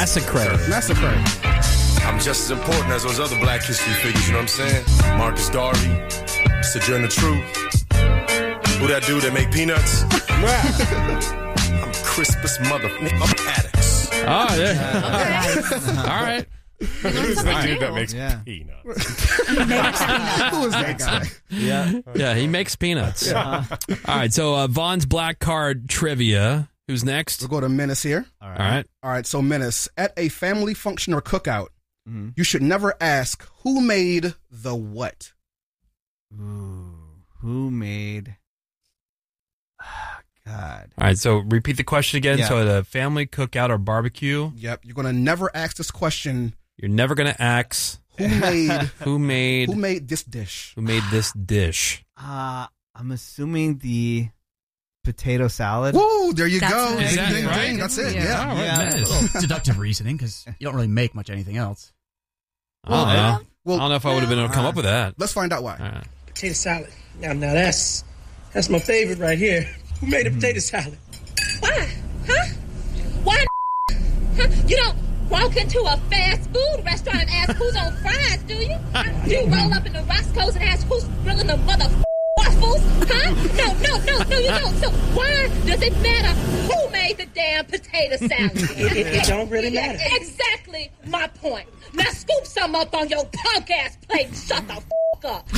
Massacre. I'm just as important as those other Black history figures, you know what I'm saying? Marcus Garvey, Sojourner Truth. Who that dude that make peanuts? I'm crispest mother. I'm addicts. Oh, yeah. All right. Who's the dude that makes peanuts? Who is that guy? Yeah, he makes peanuts. All right, so Vaughn's Black Card Trivia. Who's next? We'll go to Menace here. All right. All right, so Menace, at a family function or cookout, you should never ask who made the what. Ooh, who made? God. All right, so repeat the question again. Yeah. So at a family cookout or barbecue. Yep, you're going to never ask this question. You're never going to ask Who made who made this dish? Who made this dish? I'm assuming the potato salad. Woo, there you That's go. it. Ding, ding, Right. ding. That's it. Yeah. Yeah. Nice. A little deductive reasoning because you don't really make much anything else. I don't know. Well, I don't know if I would have been able to come up with that. let's find out why. All right. Potato salad. Now that's my favorite right here. Who made a potato salad? Why? Huh? Why? Huh? You don't walk into a fast food restaurant and ask who's on fries, do you? You roll up in the Roscoe's and ask who's grilling the mother waffles? Huh? No, you don't. So why does it matter who made the damn potato salad? It don't really matter. Exactly my point. Now scoop some up on your punk ass plate and shut the up.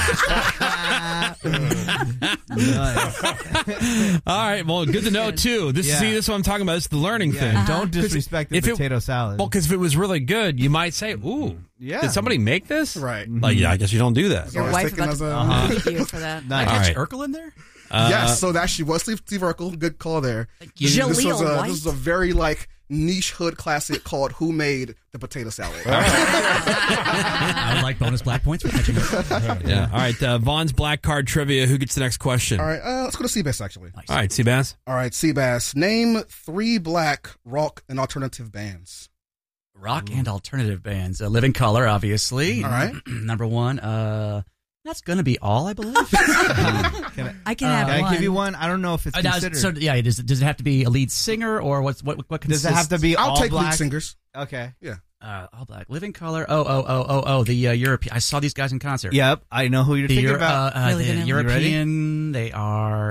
All right. Well, good to know too. This Yeah. see, this is what I'm talking about. This is the learning thing. Don't disrespect the If it- potato salad. Well, because if it was really good, you might say, "Ooh, Yeah. did somebody make this?" Right. Like, yeah, I guess you don't do that. Your I was wife thinking about as to a- thank you for that. Nice. All Catch right. Urkel in there? Yes, so that she was Steve Urkel. Good call there. Jaleel This White. was a very niche hood classic called "Who Made the Potato Salad." I would like bonus black points for catching Urkel. Yeah. All right. Vaughn's Black Card Trivia. Who gets the next question? All right, let's go to Seabass actually. All right, Seabass. All right, Seabass. Name 3 black rock and alternative bands. Rock and alternative bands. Living Color, obviously. All right. Number 1. That's going to be all, I believe. I can have Can one. I give you one? I don't know if it's considered. So, yeah, does it have to be a lead singer or what consists? Does it have to be I'll all take black? lead singers. Okay. Yeah. all black? Living Color. Oh. The European. I saw these guys in concert. Yep, I know who you're thinking about. Really The good. European. They are.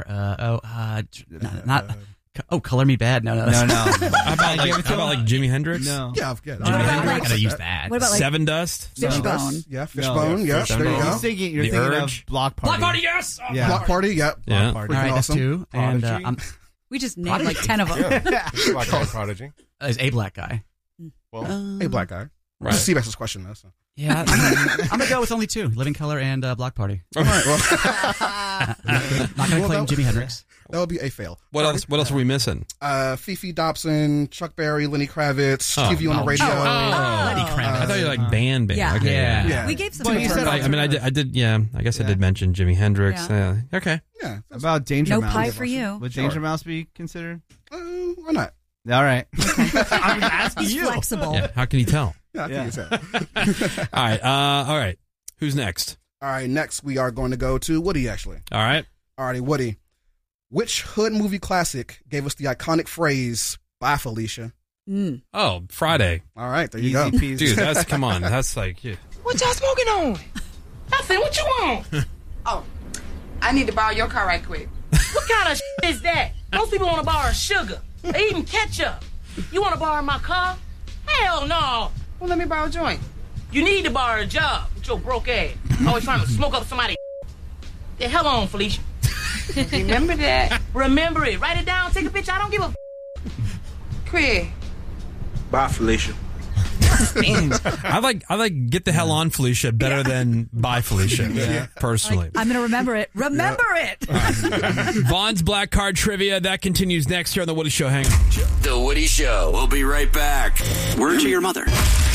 Not. Color Me Bad. No. No. How about like Jimi Hendrix? No. Yeah. Jimi about Hendrix. like- I gotta use that. What about like Seven Dust. Fishbone? Yeah, Fishbone. Yeah, there you You're go. thinking The of Urge. Block Party. Block Party, yes. Oh, Yeah. Block Party. Yep. Yeah. Party. All right, that's Awesome. 2. And Prodigy. We just named like 10 of them. Black Eyed Prodigy. is a black guy. Well, Hey, black guy. Right. Seabass's question though. So. Yeah, I'm gonna go with only 2: Living Color and Block Party. All right. Well, Not gonna Well, claim that- Jimi Hendrix. that would be a fail. What else? What else are we missing? Fifi Dobson, Chuck Berry, Lenny Kravitz, Oh, TV on the radio. Lenny Kravitz. I thought you were like band. Yeah. Okay. Yeah. Yeah. We gave some. Well, you said- I mean, I did. Yeah, I guess I did mention Jimi Hendrix. Yeah. Okay. Yeah. About Danger No Mouse. pie for you. Would Danger Mouse be considered? Why not? All right. I'm asking He's you. flexible. Yeah. How can you tell? Yeah, I think Yeah. it's that. All right. All right. Who's next? All right, next we are going to go to Woody, actually. All right. All righty, Woody. Which hood movie classic gave us the iconic phrase, "Bye, Felicia"? Oh, Friday. All right, there you Easy go. peasy. Dude, that's come on. That's like. Yeah. What y'all smoking on? Nothing. What you want? Oh, I need to borrow your car right quick. What kind of shit is that? Most people want to borrow sugar or even ketchup. You want to borrow my car? Hell no. Well, let me borrow a joint. You need to borrow a job with your broke ass. Always trying to smoke up somebody. The hell on, Felicia. Remember that. Remember it. Write it down. Take a picture. I don't give a Craig. bye, Felicia. I like get the hell on Felicia better than bye Felicia. Personally. I'm going to remember it. Remember it. Vaughn's Black Card Trivia, that continues next here on The Woody Show. Hang on. The Woody Show. We'll be right back. Word to your mother.